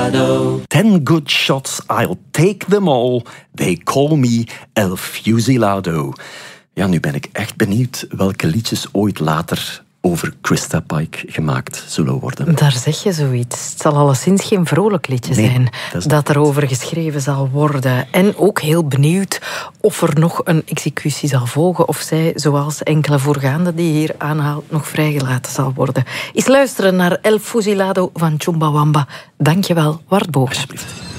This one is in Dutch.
fusilado. 10 good shots, I'll take them all. They call me El Fusilado. Ja, nu ben ik echt benieuwd welke liedjes ooit later over Krista Pike gemaakt zullen worden. Daar zeg je zoiets. Het zal alleszins geen vrolijk liedje zijn dat erover geschreven zal worden. En ook heel benieuwd of er nog een executie zal volgen of zij, zoals enkele voorgaande die je hier aanhaalt, nog vrijgelaten zal worden. Eens luisteren naar El Fusilado van Chumbawamba. Dank je wel, Wart Boog. Alsjeblieft.